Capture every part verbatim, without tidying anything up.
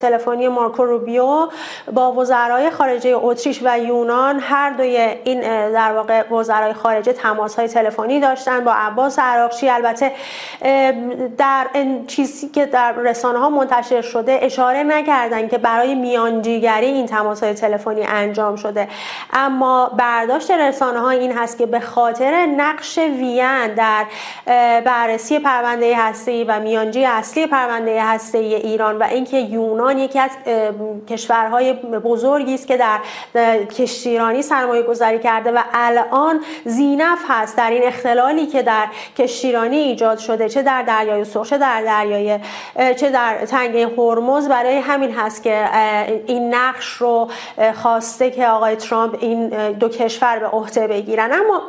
تلفنی مارکو روبیو با وزرای خارجه اتریش و یونان، هر دوی این در واقع وزرای خارجه تماس‌های تلفنی داشتن با عباس عراقچی. البته در این چیزی که در رسانه‌ها منتشر شده اشاره نکردن که برای میانجیگری این تماس‌های تلفنی انجام شده، اما برداشت رسانه‌ها این هست که به خاطر نقش وین در بررسی پرونده هسته‌ای و میانجی اصلی پرونده هسته‌ای ایران و اینکه یونان یکی از کشورهای بزرگی است که در کشتیرانی سرمایه گذاری کرده و الان زینف هست در این اختلالی که در کشتیرانی ایجاد شده، چه در دریای سرخ چه در دریای چه در تنگه هرمز. برای همین هست که این نقش رو خواسته که آقای ترامپ این دو کشور به عهده بگیرن. اما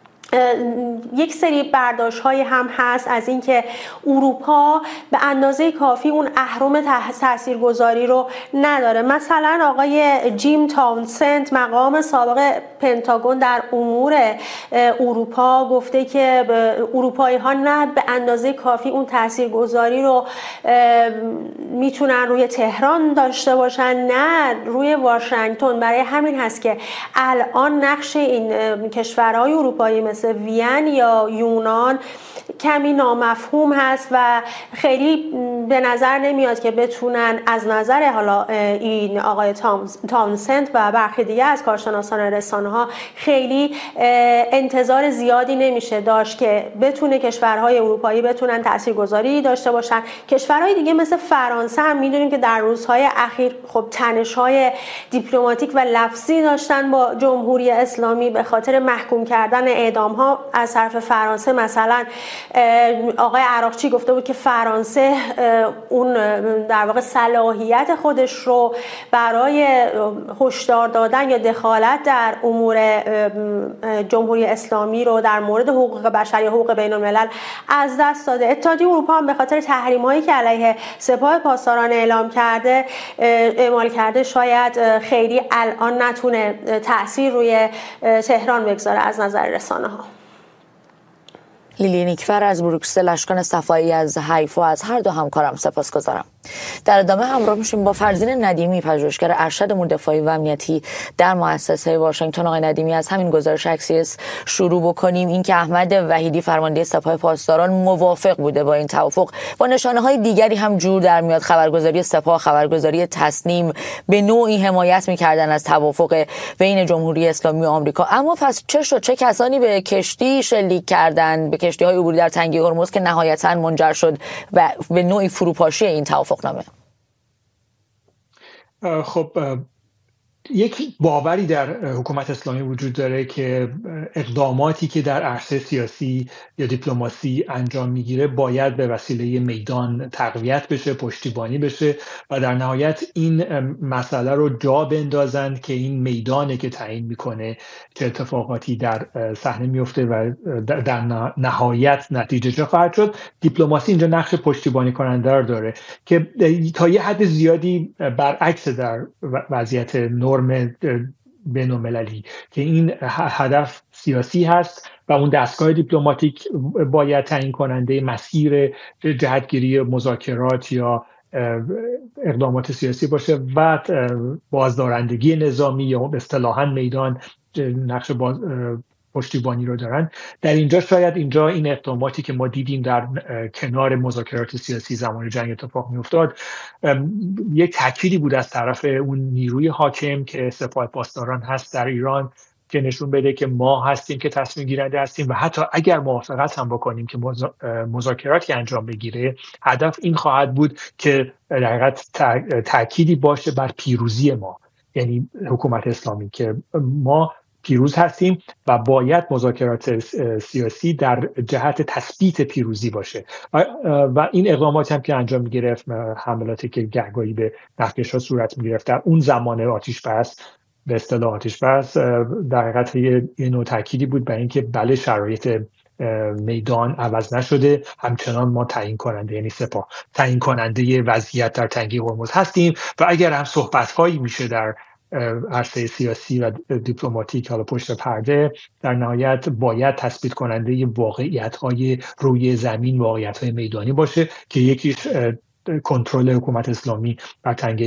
یک سری برداشت‌های هم هست از اینکه اروپا به اندازه کافی اون اهرم تاثیرگذاری رو نداره. مثلا آقای جیم تاونسند، مقام سابق پنتاگون در امور اروپا، گفته که اروپایی‌ها نه به اندازه کافی اون تاثیرگذاری رو میتونن روی تهران داشته باشن نه روی واشنگتن. برای همین هست که الان نقش این کشورهای اروپایی مثل وین یا یونان کمی نامفهوم هست و خیلی به نظر نمیاد که بتونن از نظر حالا این آقای تاونسند و برخی دیگه از کارشناسان رسانه ها خیلی انتظار زیادی نمیشه داشت که بتونه کشورهای اروپایی بتونن تاثیرگذاری داشته باشن. کشورهای دیگه مثل فرانسه هم میدونیم که در روزهای اخیر خب تنش‌های دیپلماتیک و لفظی داشتن با جمهوری اسلامی به خاطر محکوم کردن اعدام‌ها از طرف فرانسه. مثلا آقای عراقچی گفته بود که فرانسه اون در واقع صلاحیت خودش رو برای هشدار دادن یا دخالت در امور جمهوری اسلامی رو در مورد حقوق بشر یا حقوق بین الملل از دست داده. اتحادیه اروپا هم به خاطر تحریم‌هایی که علیه سپاه پاسداران اعلام کرده اعمال کرده شاید خیلی الان نتونه تأثیر روی تهران بگذاره از نظر رسانه‌ها. لیلی نیکفر از بروکسل، اشکان صفایی از حیفا، از هر دو همکارم سپاسگزارم. در ادامه همراه میشیم با فرزین ندیمی، پژوهشگر ارشد امور دفاعی و امنیتی در مؤسسه واشنگتن. آقای ندیمی، از همین گزارش اکسیس شروع بکنیم. این که احمد وحیدی فرمانده سپاه پاسداران موافق بوده با این توافق، با نشانه های دیگری هم جور در میاد. خبرگزاری سپاه، خبرگزاری تصنیم به نوعی حمایت میکردن از توافق بین جمهوری اسلامی و آمریکا. اما پس چه شد؟ چه کسانی به کشتی شلیک کردند، به کشتی‌های عبوری در تنگه هرمز که نهایتاً منجر شد و به نوعی فروپاشی این توافقنامه؟ خب یک باوری در حکومت اسلامی وجود داره که اقداماتی که در عرصه سیاسی یا دیپلماسی انجام میگیره باید به وسیله میدان تقویت بشه، پشتیبانی بشه و در نهایت این مسئله رو جا بندازند که این میدانه که تعیین میکنه چه اتفاقاتی در صحنه میفته و در نهایت نتیجه چه خواهد شد. دیپلماسی اینجا نقش پشتیبانی کننده رو داره که تا یه حد زیادی برعکس در وضعیت نرم بین‌المللی که این هدف سیاسی هست و اون دستگاه دیپلماتیک باید تعیین کننده مسیر جهتگیری مذاکرات یا اقدامات سیاسی باشه و بازدارندگی نظامی یا اصطلاحاً میدان نقش باز پشتیبانی رو دارن. در اینجا شاید اینجا این اقداماتی که ما دیدیم در کنار مذاکرات سیاسی زمان جنگ اتفاق میافتاد یک تأکیدی بود از طرف اون نیروی حاکم که سپاه پاسداران هست در ایران که نشون بده که ما هستیم که تصمیم گیرنده هستیم و حتی اگر موافقت هم بکنیم که مذاکراتی انجام بگیره، هدف این خواهد بود که در حقیقت تأکیدی باشه بر پیروزی ما، یعنی حکومت اسلامی، که ما پیروز هستیم و باید مذاکرات سیاسی در جهت تثبیت پیروزی باشه و این اقدامات هم که انجام می‌گرفت، حملاتی که گهگاهی به نفتکش‌ها صورت می‌گرفت در اون زمان آتش بس، به اصطلاح آتش بس، در حقیقت یه نوع تأکیدی بود برای اینکه بله شرایط میدان عوض نشده، همچنان ما تعیین کننده، یعنی سپاه تعیین کننده وضعیت در تنگه هرمز هستیم و اگر هم صحبت‌هایی میشه در عرصه سیاسی و دیپلماتیک حالا پشت پرده، در نهایت باید تثبیت کننده واقعیت‌های روی زمین، واقعیت‌های میدانی باشه که یکیش کنترل حکومت اسلامی بر تنگه